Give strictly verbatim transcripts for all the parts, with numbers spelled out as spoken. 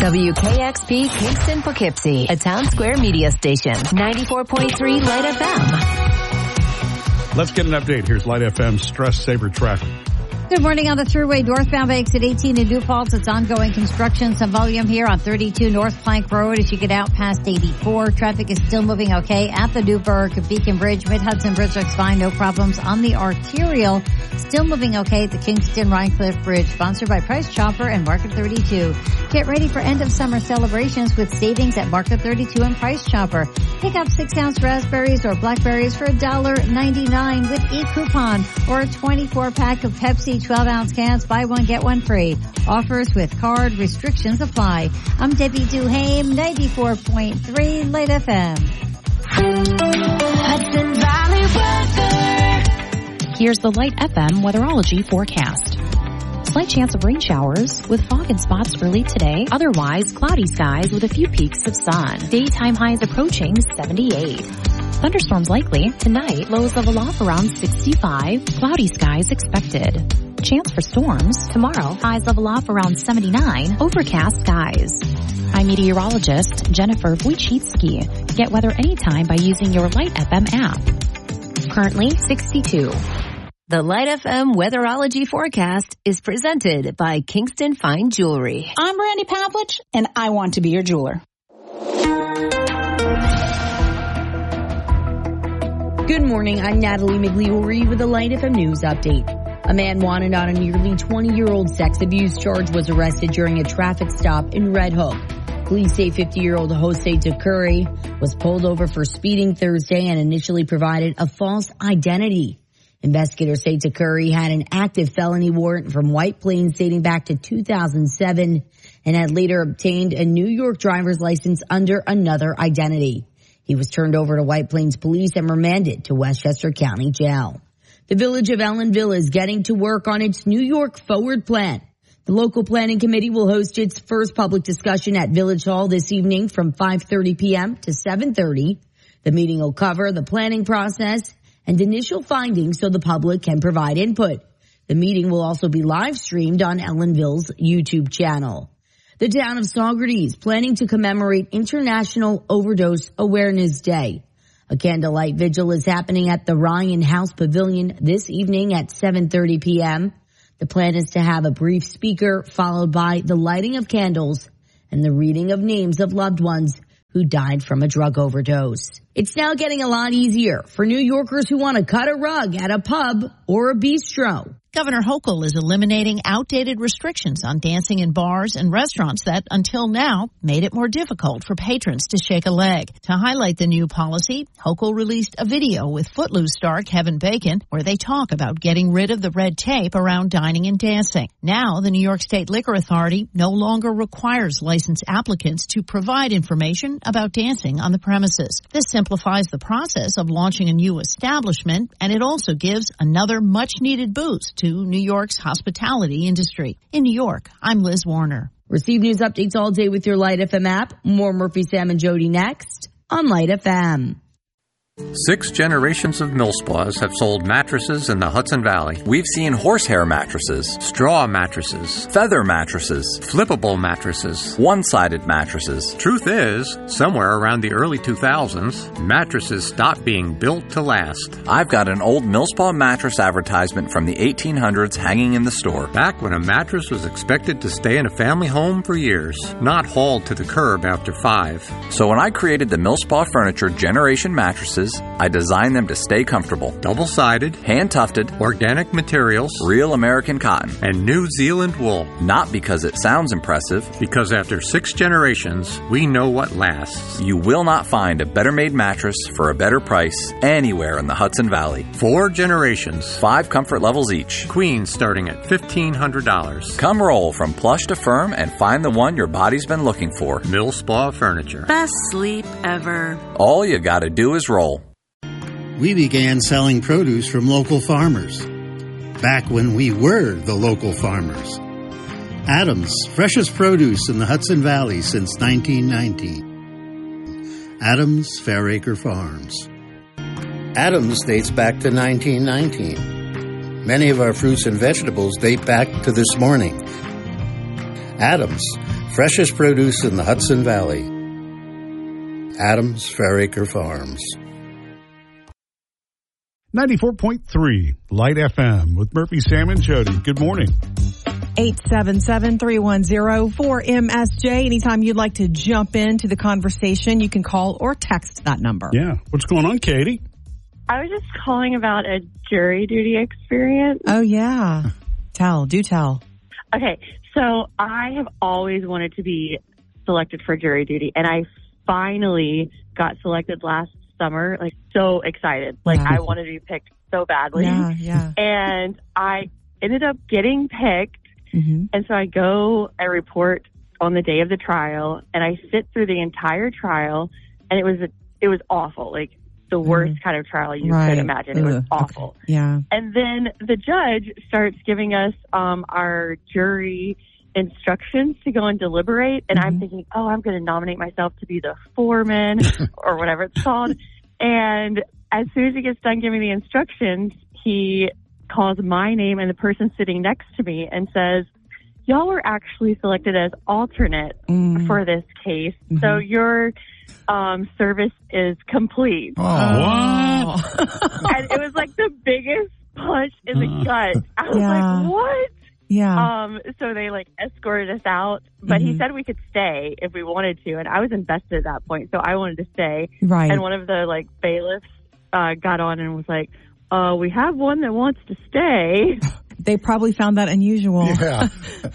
W K X P Kingston Poughkeepsie, a Town Square media station. ninety-four point three Light F M. Let's get an update. Here's Light F M's Stress Saver traffic. Good morning on the Thruway northbound by exit eighteen in New Paltz. It's ongoing construction. Some volume here on thirty-two North Plank Road as you get out past eighty-four. Traffic is still moving okay at the Newburgh Beacon Bridge. Mid-Hudson Bridge looks fine. No problems on the arterial. Still moving okay at the Kingston Rhinecliff Bridge. Sponsored by Price Chopper and Market thirty-two. Get ready for end of summer celebrations with savings at Market thirty-two and Price Chopper. Pick up six ounce raspberries or blackberries for one dollar ninety-nine with e-coupon or a twenty-four pack of Pepsi twelve ounce cans. Buy one, get one free. Offers with card. Restrictions apply. I'm Debbie Duhame, ninety-four point three Light F M. Hudson Valley weather. Here's the Light F M weatherology forecast. Slight chance of rain showers with fog and spots early today. Otherwise, cloudy skies with a few peaks of sun. Daytime highs approaching seventy-eight. Thunderstorms likely tonight. Lows level off around sixty-five. Cloudy skies expected. Chance for storms tomorrow. Highs level off around seventy-nine. Overcast skies. I'm meteorologist Jennifer Wojcicki. Get weather anytime by using your Light F M app. Currently sixty-two. The Light F M weatherology forecast is presented by Kingston Fine Jewelry. I'm Brandy Pavlich, and I want to be your jeweler. Good morning, I'm Natalie Migliori with the Light F M News Update. A man wanted on a nearly twenty-year-old sex abuse charge was arrested during a traffic stop in Red Hook. Police say fifty-year-old Jose DeCurry was pulled over for speeding Thursday and initially provided a false identity. Investigators say DeCurry had an active felony warrant from White Plains dating back to two thousand seven and had later obtained a New York driver's license under another identity. He was turned over to White Plains Police and remanded to Westchester County Jail. The village of Ellenville is getting to work on its New York Forward Plan. The local planning committee will host its first public discussion at Village Hall this evening from five thirty p.m. to seven thirty. The meeting will cover the planning process and initial findings so the public can provide input. The meeting will also be live streamed on Ellenville's YouTube channel. The town of Saugerties planning to commemorate International Overdose Awareness Day. A candlelight vigil is happening at the Ryan House Pavilion this evening at seven thirty p.m. The plan is to have a brief speaker followed by the lighting of candles and the reading of names of loved ones who died from a drug overdose. It's now getting a lot easier for New Yorkers who want to cut a rug at a pub or a bistro. Governor Hochul is eliminating outdated restrictions on dancing in bars and restaurants that, until now, made it more difficult for patrons to shake a leg. To highlight the new policy, Hochul released a video with Footloose star Kevin Bacon where they talk about getting rid of the red tape around dining and dancing. Now, the New York State Liquor Authority no longer requires licensed applicants to provide information about dancing on the premises. This simplifies the process of launching a new establishment, and it also gives another much-needed boost to New York's hospitality industry. In New York, I'm Liz Warner. Receive news updates all day with your Light F M app. More Murphy, Sam, and Jody next on Light F M. Six generations of Millspaws have sold mattresses in the Hudson Valley. We've seen horsehair mattresses, straw mattresses, feather mattresses, flippable mattresses, one-sided mattresses. Truth is, somewhere around the early two thousands, mattresses stopped being built to last. I've got an old Millspaw mattress advertisement from the eighteen hundreds hanging in the store. Back when a mattress was expected to stay in a family home for years, not hauled to the curb after five. So when I created the Millspaw Furniture Generation Mattresses, I designed them to stay comfortable. Double-sided, hand-tufted, organic materials, real American cotton, and New Zealand wool. Not because it sounds impressive. Because after six generations, we know what lasts. You will not find a better-made mattress for a better price anywhere in the Hudson Valley. Four generations. Five comfort levels each. Queen starting at fifteen hundred dollars. Come roll from plush to firm and find the one your body's been looking for. Millspaw Furniture. Best sleep ever. All you gotta do is roll. We began selling produce from local farmers, back when we were the local farmers. Adams, freshest produce in the Hudson Valley since nineteen ninety. Adams Fairacre Farms. Adams dates back to nineteen nineteen. Many of our fruits and vegetables date back to this morning. Adams, freshest produce in the Hudson Valley. Adams Fairacre Farms. ninety-four point three Light F M with Murphy, Sam, and Jody. Good morning. eight seven seven, three one zero, four M S J. Anytime you'd like to jump into the conversation, you can call or text that number. Yeah. What's going on, Katie? I was just calling about a jury duty experience. Oh, yeah. Tell. Do tell. Okay. So I have always wanted to be selected for jury duty, and I finally got selected last summer. Like, so excited. Like, Yeah. I wanted to be picked so badly. Yeah, yeah. And I ended up getting picked. Mm-hmm. And so I go, I report on the day of the trial, and I sit through the entire trial, and it was a, it was awful, like the worst kind of trial you Right. could imagine. It was Ugh. awful. Okay. Yeah. And then the judge starts giving us um, our jury instructions to go and deliberate, and Mm-hmm. I'm thinking, oh, I'm going to nominate myself to be the foreman or whatever it's called. And as soon as he gets done giving the instructions, he calls my name and the person sitting next to me and says, y'all were actually selected as alternate Mm. for this case. Mm-hmm. So your um, service is complete. Oh, what? And it was like the biggest punch in the gut. I was Yeah. like, what? Yeah. Um, so they like escorted us out, but Mhm. he said we could stay if we wanted to. And I was invested at that point. So I wanted to stay. Right. And one of the like bailiffs uh, got on and was like, uh, we have one that wants to stay. They probably found that unusual. Yeah.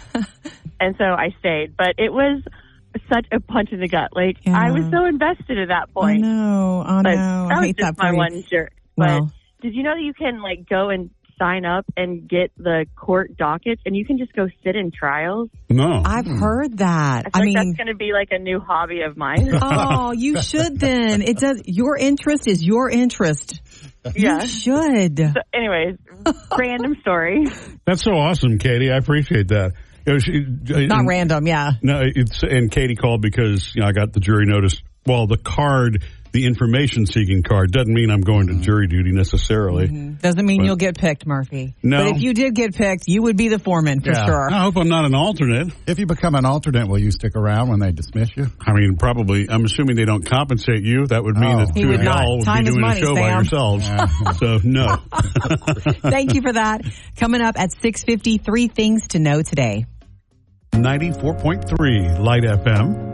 And so I stayed, but it was such a punch in the gut. Like Yeah. I was so invested at that I point. know. Oh, But no. that I was hate just that my for you. one jerk. But Well. did you know that you can like go and sign up and get the court dockets, and you can just go sit in trials? No. I've heard that. I I feel mean, like that's going to be like a new hobby of mine. oh, you should then. It does. Your interest is your interest. Yeah. You should. So anyways, random story. That's so awesome, Katie. I appreciate that. You know, she, Not and, random, yeah. No, it's and Katie called because you know I got the jury notice. Well, the card, the information-seeking card, doesn't mean I'm going to jury duty necessarily. Mm-hmm. Doesn't mean But- you'll get picked, Murphy. No. But if you did get picked, you would be the foreman for Yeah. sure. I hope I'm not an alternate. If you become an alternate, will you stick around when they dismiss you? I mean, probably. I'm assuming they don't compensate you. That would mean Oh. that He two would of not. y'all would Time be is doing money, a show by Sam. yourselves. Yeah. So no. Thank you for that. Coming up at six fifty, three things to know today. ninety-four point three Light F M.